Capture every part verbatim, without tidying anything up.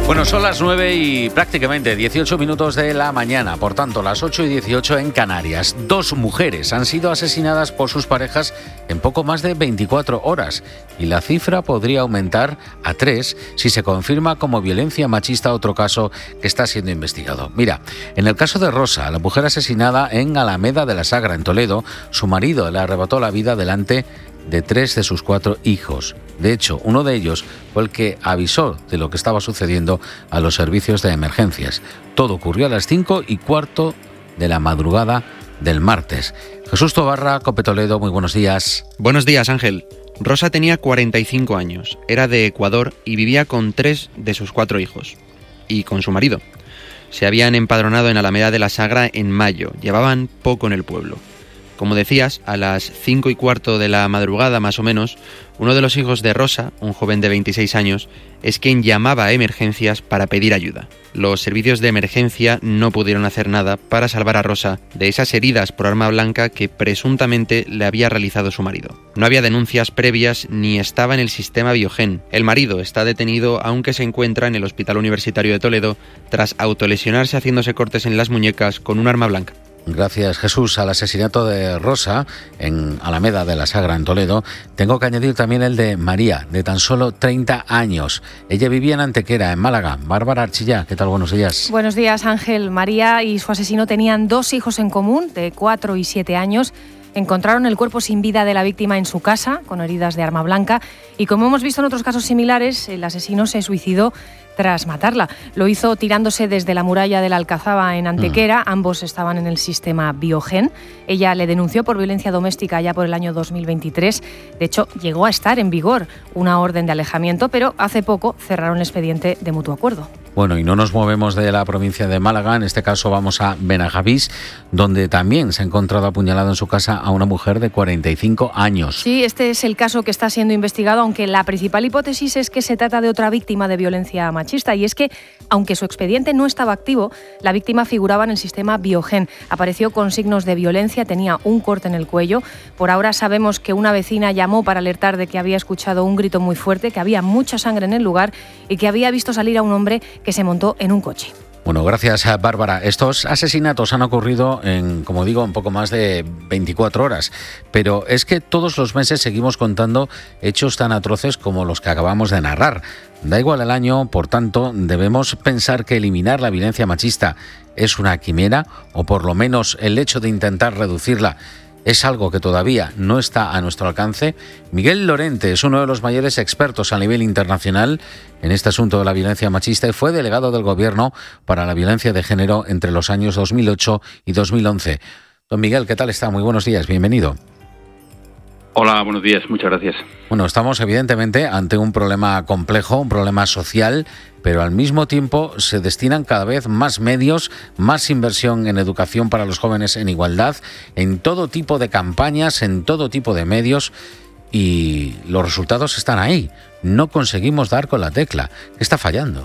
Bueno, son las nueve y prácticamente dieciocho minutos de la mañana, por tanto las ocho y dieciocho en Canarias. Dos mujeres han sido asesinadas por sus parejas en poco más de veinticuatro horas y la cifra podría aumentar a tres si se confirma como violencia machista otro caso que está siendo investigado. Mira, en el caso de Rosa, la mujer asesinada en Alameda de la Sagra, en Toledo, su marido le arrebató la vida delante de tres de sus cuatro hijos. De hecho, uno de ellos fue el que avisó de lo que estaba sucediendo a los servicios de emergencias. Todo ocurrió a las cinco y cuarto de la madrugada del martes. Jesús Tobarra, COPE Toledo, muy buenos días. Buenos días, Ángel. Rosa tenía cuarenta y cinco años, era de Ecuador y vivía con tres de sus cuatro hijos. Y con su marido. Se habían empadronado en Alameda de la Sagra en mayo, llevaban poco en el pueblo. Como decías, a las cinco y cuarto de la madrugada más o menos, uno de los hijos de Rosa, un joven de veintiséis años, es quien llamaba a emergencias para pedir ayuda. Los servicios de emergencia no pudieron hacer nada para salvar a Rosa de esas heridas por arma blanca que presuntamente le había realizado su marido. No había denuncias previas ni estaba en el sistema Biogen. El marido está detenido aunque se encuentra en el Hospital Universitario de Toledo tras autolesionarse haciéndose cortes en las muñecas con un arma blanca. Gracias, Jesús. Al asesinato de Rosa en Alameda de la Sagra, en Toledo, tengo que añadir también el de María, de tan solo treinta años. Ella vivía en Antequera, en Málaga. Bárbara Archilla, ¿qué tal? Buenos días. Buenos días, Ángel. María y su asesino tenían dos hijos en común, de cuatro y siete años. Encontraron el cuerpo sin vida de la víctima en su casa, con heridas de arma blanca, y como hemos visto en otros casos similares, el asesino se suicidó tras matarla. Lo hizo tirándose desde la muralla de la Alcazaba en Antequera. Mm. Ambos estaban en el sistema Biogen. Ella le denunció por violencia doméstica ya por el año dos mil veintitrés. De hecho, llegó a estar en vigor una orden de alejamiento, pero hace poco cerraron el expediente de mutuo acuerdo. Bueno, y no nos movemos de la provincia de Málaga. En este caso vamos a Benajavís, donde también se ha encontrado apuñalado en su casa a una mujer de cuarenta y cinco años. Sí, este es el caso que está siendo investigado, aunque la principal hipótesis es que se trata de otra víctima de violencia machista. Y es que, aunque su expediente no estaba activo, la víctima figuraba en el sistema Biogen. Apareció con signos de violencia, tenía un corte en el cuello. Por ahora sabemos que una vecina llamó para alertar de que había escuchado un grito muy fuerte, que había mucha sangre en el lugar y que había visto salir a un hombre que se montó en un coche. Bueno, gracias, Bárbara. Estos asesinatos han ocurrido en, como digo, en poco más de veinticuatro horas. Pero es que todos los meses seguimos contando hechos tan atroces como los que acabamos de narrar. Da igual el año, por tanto, debemos pensar que eliminar la violencia machista es una quimera, o por lo menos el hecho de intentar reducirla es algo que todavía no está a nuestro alcance. Miguel Lorente es uno de los mayores expertos a nivel internacional en este asunto de la violencia machista y fue delegado del Gobierno para la violencia de género entre los años dos mil ocho y dos mil once. Don Miguel, ¿qué tal está? Muy buenos días, bienvenido. Hola, buenos días, muchas gracias. Bueno, estamos evidentemente ante un problema complejo, un problema social, pero al mismo tiempo se destinan cada vez más medios, más inversión en educación para los jóvenes en igualdad, en todo tipo de campañas, en todo tipo de medios, y los resultados están ahí. No conseguimos dar con la tecla. ¿Qué está fallando?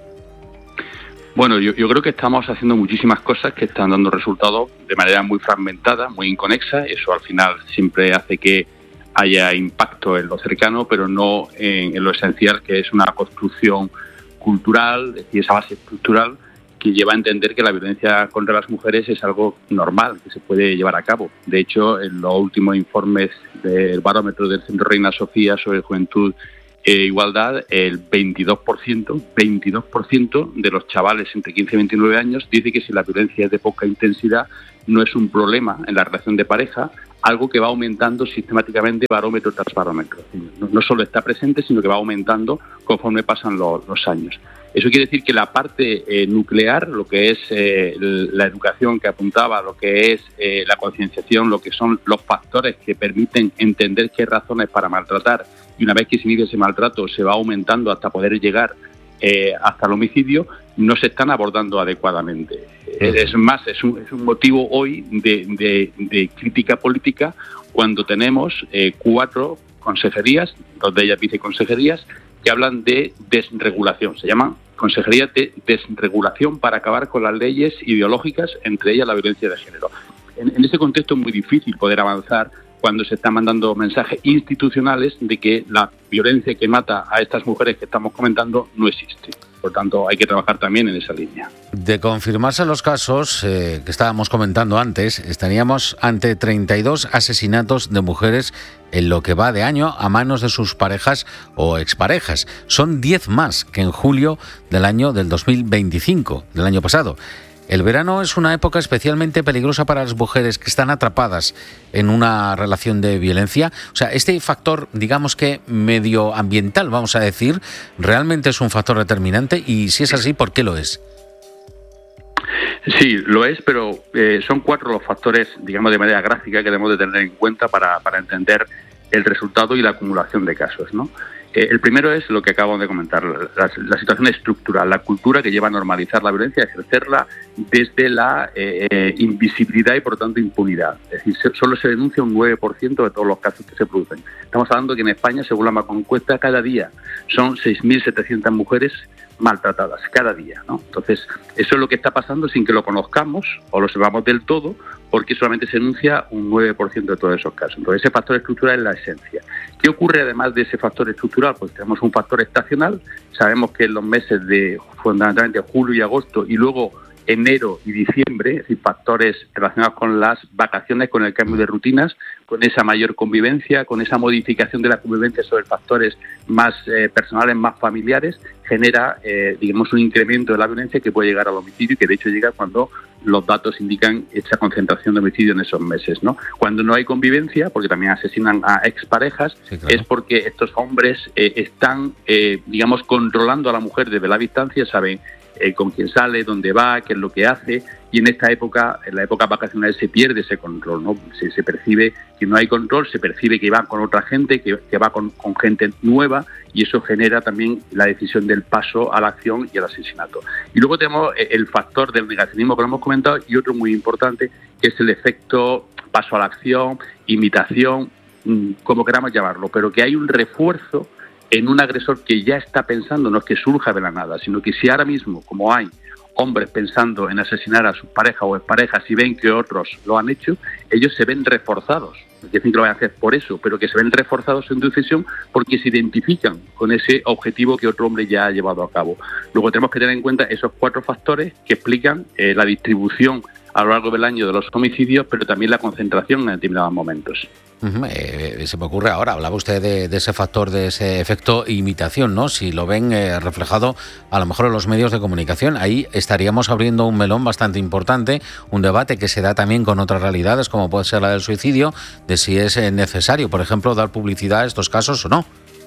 Bueno, yo, yo creo que estamos haciendo muchísimas cosas que están dando resultados de manera muy fragmentada, muy inconexa. Eso al final siempre hace que haya impacto en lo cercano, pero no en, en lo esencial, que es una construcción cultural, es decir, esa base estructural que lleva a entender que la violencia contra las mujeres es algo normal, que se puede llevar a cabo. De hecho, en los últimos informes del barómetro del Centro Reina Sofía sobre juventud e igualdad, el veintidós por ciento, veintidós por ciento de los chavales entre quince y veintinueve años dice que si la violencia es de poca intensidad no es un problema en la relación de pareja, algo que va aumentando sistemáticamente barómetro tras barómetro. No, no solo está presente, sino que va aumentando conforme pasan los, los años. Eso quiere decir que la parte eh, nuclear, lo que es eh, la educación que apuntaba, lo que es eh, la concienciación, lo que son los factores que permiten entender qué razones para maltratar, y una vez que se inicia ese maltrato se va aumentando hasta poder llegar eh, hasta el homicidio, no se están abordando adecuadamente. Es más, es un, es un motivo hoy de, de, de crítica política cuando tenemos eh, cuatro consejerías, dos de ellas viceconsejerías, que hablan de desregulación. Se llaman consejerías de desregulación para acabar con las leyes ideológicas, entre ellas la violencia de género. En, en ese contexto es muy difícil poder avanzar cuando se están mandando mensajes institucionales de que la violencia que mata a estas mujeres que estamos comentando no existe. Por tanto, hay que trabajar también en esa línea. De confirmarse los casos eh, que estábamos comentando antes, estaríamos ante treinta y dos asesinatos de mujeres en lo que va de año a manos de sus parejas o exparejas. Son diez más que en julio del año del dos mil veinticinco, del año pasado. El verano es una época especialmente peligrosa para las mujeres que están atrapadas en una relación de violencia. O sea, este factor, digamos que medioambiental, vamos a decir, realmente es un factor determinante, y si es así, ¿por qué lo es? Sí, lo es, pero eh, son cuatro los factores, digamos, de manera gráfica que debemos de tener en cuenta para, para entender el resultado y la acumulación de casos, ¿no? Eh, el primero es lo que acabamos de comentar, la, la situación estructural, la cultura que lleva a normalizar la violencia, a ejercerla desde la eh, eh, invisibilidad y, por lo tanto, impunidad. Es decir, se, solo se denuncia un nueve por ciento de todos los casos que se producen. Estamos hablando que en España, según la Macroencuesta, cada día son seis mil setecientas mujeres maltratadas, cada día, ¿no? Entonces, eso es lo que está pasando sin que lo conozcamos o lo sepamos del todo, porque solamente se denuncia un nueve por ciento de todos esos casos. Entonces, ese factor estructural es la esencia. ¿Qué ocurre además de ese factor estructural? Pues tenemos un factor estacional. Sabemos que en los meses de, fundamentalmente, julio y agosto, y luego enero y diciembre, es decir, factores relacionados con las vacaciones, con el cambio de rutinas, con esa mayor convivencia, con esa modificación de la convivencia sobre factores más eh, personales, más familiares, genera, eh, digamos, un incremento de la violencia que puede llegar al homicidio, y que de hecho llega cuando los datos indican esa concentración de homicidio en esos meses, ¿no? Cuando no hay convivencia, porque también asesinan a exparejas, sí, claro, es porque estos hombres eh, están, eh, digamos, controlando a la mujer desde la distancia, saben Eh, con quién sale, dónde va, qué es lo que hace, y en esta época, en la época vacacional, se pierde ese control, ¿no? Se, se percibe que no hay control, se percibe que va con otra gente, que, que va con, con gente nueva, y eso genera también la decisión del paso a la acción y al asesinato. Y luego tenemos el factor del negacionismo que lo hemos comentado, y otro muy importante, que es el efecto paso a la acción, imitación, como queramos llamarlo, pero que hay un refuerzo en un agresor que ya está pensando, no es que surja de la nada, sino que si ahora mismo, como hay hombres pensando en asesinar a sus parejas o exparejas y ven que otros lo han hecho, ellos se ven reforzados. No quiere decir que lo vayan a hacer por eso, pero que se ven reforzados en su decisión porque se identifican con ese objetivo que otro hombre ya ha llevado a cabo. Luego tenemos que tener en cuenta esos cuatro factores que explican eh, la distribución a lo largo del año de los homicidios, pero también la concentración en determinados momentos. Uh-huh. Eh, se me ocurre ahora, hablaba usted de, de ese factor, de ese efecto imitación, ¿no? Si lo ven eh, reflejado a lo mejor en los medios de comunicación, ahí estaríamos abriendo un melón bastante importante, un debate que se da también con otras realidades, como puede ser la del suicidio, de si es eh, necesario, por ejemplo, dar publicidad a estos casos o no.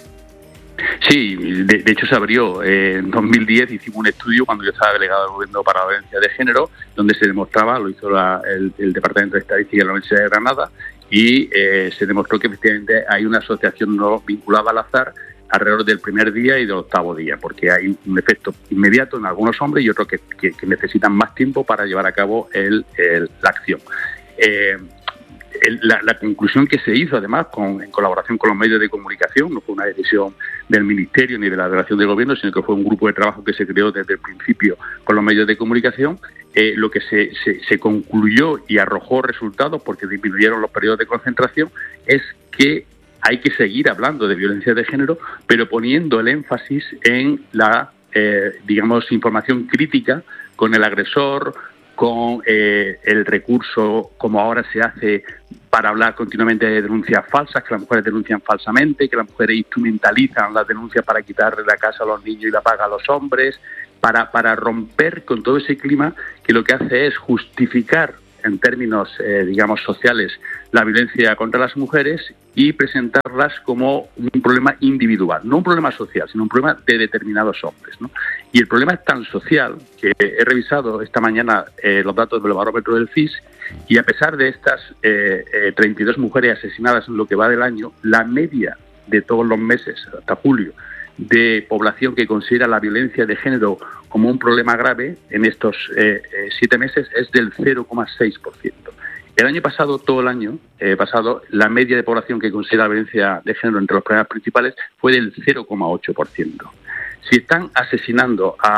Sí, de, de hecho se abrió. Eh, en dos mil diez hicimos un estudio cuando yo estaba delegado del Gobierno para la Violencia de Género, donde se demostraba, lo hizo la, el, el Departamento de Estadística de la Universidad de Granada, y eh, se demostró que efectivamente hay una asociación no vinculada al azar alrededor del primer día y del octavo día, porque hay un efecto inmediato en algunos hombres y otros que, que, que necesitan más tiempo para llevar a cabo el, el, la acción. Eh, el, la, la conclusión que se hizo, además, con, en colaboración con los medios de comunicación, no fue una decisión del Ministerio ni de la Delegación del Gobierno, sino que fue un grupo de trabajo que se creó desde el principio con los medios de comunicación. Eh, lo que se, se, se concluyó y arrojó resultados, porque disminuyeron los periodos de concentración, es que hay que seguir hablando de violencia de género, pero poniendo el énfasis en la, eh, digamos, información crítica con el agresor, con eh, el recurso, como ahora se hace para hablar continuamente de denuncias falsas, que las mujeres denuncian falsamente, que las mujeres instrumentalizan las denuncias para quitarle la casa a los niños y la paga a los hombres, para, para romper con todo ese clima que lo que hace es justificar en términos, eh, digamos, sociales, la violencia contra las mujeres y presentarlas como un problema individual, no un problema social, sino un problema de determinados hombres, ¿no? Y el problema es tan social que he revisado esta mañana eh, los datos del barómetro del C I S, y a pesar de estas eh, eh, treinta y dos mujeres asesinadas en lo que va del año, la media de todos los meses, hasta julio, de población que considera la violencia de género como un problema grave en estos eh, eh, siete meses es del cero coma seis por ciento. El año pasado, todo el año eh, pasado, la media de población que considera la violencia de género entre los problemas principales fue del cero coma ocho por ciento. Si están asesinando a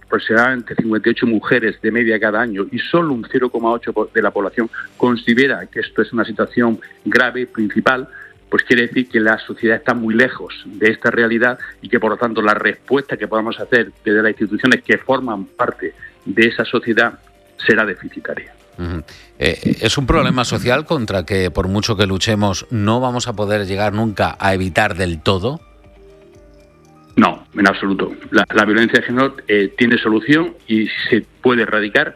aproximadamente cincuenta y ocho mujeres de media cada año y solo un cero coma ocho por ciento de la población considera que esto es una situación grave, principal, pues quiere decir que la sociedad está muy lejos de esta realidad y que, por lo tanto, la respuesta que podamos hacer desde las instituciones que forman parte de esa sociedad será deficitaria. Uh-huh. Eh, ¿Es un problema social contra que, por mucho que luchemos, no vamos a poder llegar nunca a evitar del todo? No, en absoluto. La, la violencia de género eh, tiene solución y se puede erradicar.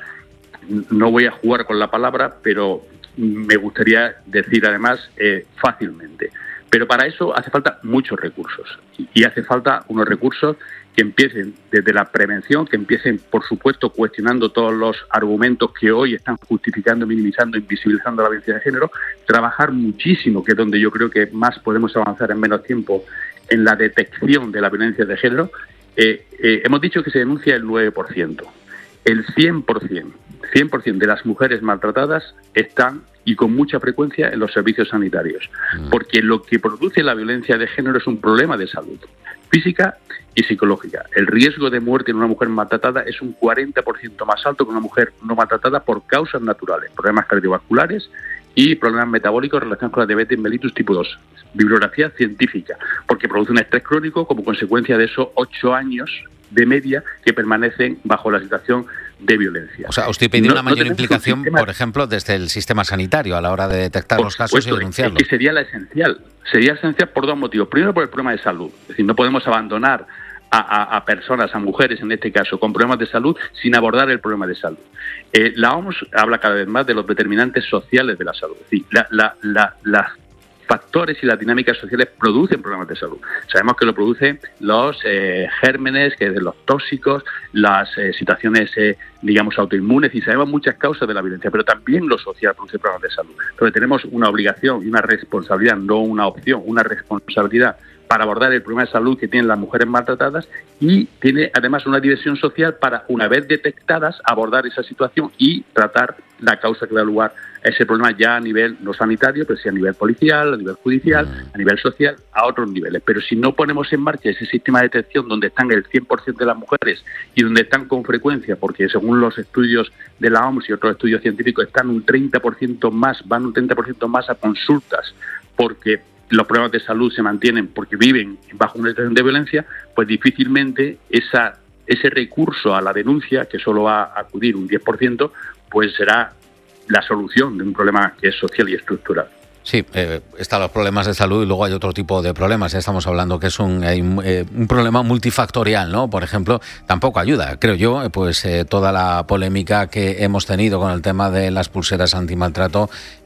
No voy a jugar con la palabra, pero me gustaría decir además eh, fácilmente. Pero para eso hace falta muchos recursos y hace falta unos recursos que empiecen desde la prevención, que empiecen, por supuesto, cuestionando todos los argumentos que hoy están justificando, minimizando, invisibilizando la violencia de género, trabajar muchísimo, que es donde yo creo que más podemos avanzar en menos tiempo, en la detección de la violencia de género. Eh, eh, hemos dicho que se denuncia el nueve por ciento. El cien por ciento, cien por ciento de las mujeres maltratadas están, y con mucha frecuencia, en los servicios sanitarios. Porque lo que produce la violencia de género es un problema de salud física y psicológica. El riesgo de muerte en una mujer maltratada es un cuarenta por ciento más alto que una mujer no maltratada por causas naturales, problemas cardiovasculares y problemas metabólicos relacionados con la diabetes mellitus tipo dos. Bibliografía científica, porque produce un estrés crónico como consecuencia de esos ocho años de media que permanecen bajo la situación de violencia. O sea, usted pide no, una mayor no implicación, sistema, por ejemplo, desde el sistema sanitario a la hora de detectar los supuesto, casos y denunciarlos. Es que sería la esencial. Sería esencial por dos motivos. Primero, por el problema de salud. Es decir, no podemos abandonar a, a, a personas, a mujeres en este caso, con problemas de salud sin abordar el problema de salud. Eh, la O M S habla cada vez más de los determinantes sociales de la salud. Es decir, la, la, la, las factores y las dinámicas sociales producen problemas de salud. Sabemos que lo producen los eh, gérmenes, que de los tóxicos, las eh, situaciones, eh, digamos, autoinmunes, y sabemos muchas causas de la violencia, pero también lo social produce problemas de salud. Entonces tenemos una obligación y una responsabilidad, no una opción, una responsabilidad para abordar el problema de salud que tienen las mujeres maltratadas, y tiene además una dimensión social para, una vez detectadas, abordar esa situación y tratar la causa que da lugar a ese problema ya a nivel no sanitario, pero sí a nivel policial, a nivel judicial, a nivel social, a otros niveles. Pero si no ponemos en marcha ese sistema de detección donde están el cien por ciento de las mujeres y donde están con frecuencia, porque según los estudios de la O M S y otros estudios científicos están un treinta por ciento más, van un treinta por ciento más a consultas porque los problemas de salud se mantienen porque viven bajo una situación de violencia, pues difícilmente esa, ese recurso a la denuncia, que solo va a acudir un diez por ciento, pues será la solución de un problema que es social y estructural. Sí, eh, están los problemas de salud y luego hay otro tipo de problemas. Estamos hablando que es un, hay un, eh, un problema multifactorial, ¿no? Por ejemplo, tampoco ayuda, creo yo, pues eh, toda la polémica que hemos tenido con el tema de las pulseras antimaltrato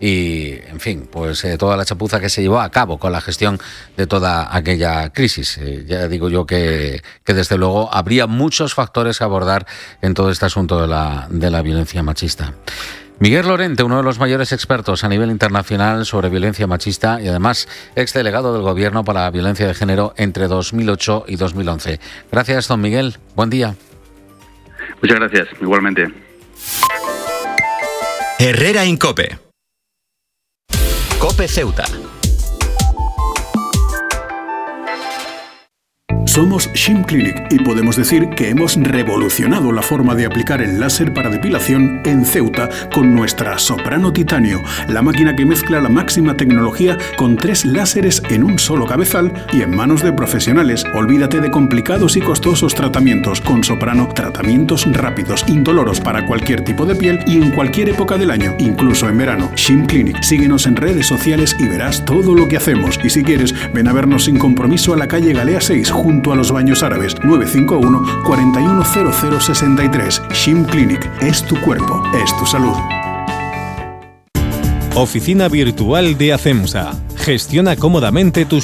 y, en fin, pues eh, toda la chapuza que se llevó a cabo con la gestión de toda aquella crisis. Eh, ya digo yo que, que desde luego habría muchos factores a abordar en todo este asunto de la, de la violencia machista. Miguel Lorente, uno de los mayores expertos a nivel internacional sobre violencia machista y además exdelegado del Gobierno para la violencia de género entre dos mil ocho y dos mil once. Gracias, don Miguel. Buen día. Muchas gracias, igualmente. Herrera en COPE. COPE Ceuta. Somos Shim Clinic y podemos decir que hemos revolucionado la forma de aplicar el láser para depilación en Ceuta con nuestra Soprano Titanio, la máquina que mezcla la máxima tecnología con tres láseres en un solo cabezal y en manos de profesionales. Olvídate de complicados y costosos tratamientos. Con Soprano, tratamientos rápidos, indoloros para cualquier tipo de piel y en cualquier época del año, incluso en verano. Shim Clinic. Síguenos en redes sociales y verás todo lo que hacemos. Y si quieres, ven a vernos sin compromiso a la calle Galea seis, junto a los Baños Árabes. Nueve cinco uno, cuatro uno cero cero seis tres. Shim Clinic. Es tu cuerpo, es tu salud. Oficina virtual de ACEMSA. Gestiona cómodamente tus